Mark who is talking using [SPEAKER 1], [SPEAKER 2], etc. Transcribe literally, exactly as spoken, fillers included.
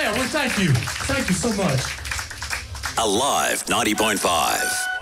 [SPEAKER 1] Yeah, well, thank you. Thank you so much.
[SPEAKER 2] Alive ninety point five.